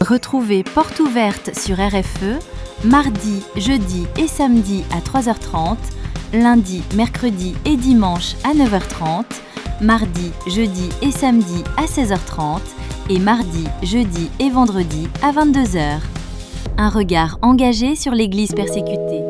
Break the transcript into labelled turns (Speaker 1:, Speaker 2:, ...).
Speaker 1: Retrouvez Porte ouverte sur RFE, mardi, jeudi et samedi à 3h30, lundi, mercredi et dimanche à 9h30, mardi, jeudi et samedi à 16h30 et mardi, jeudi et vendredi à 22h. Un regard engagé sur l'Église persécutée.